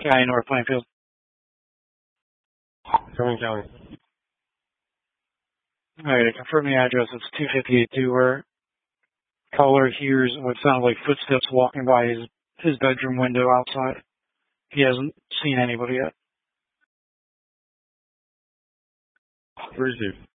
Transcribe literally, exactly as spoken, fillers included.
County, North Plainfield. Coming County. Alright, to confirm the address, it's two fifty-eight Dewar. Caller hears what sounds like footsteps walking by his, his bedroom window outside. He hasn't seen anybody yet. Received.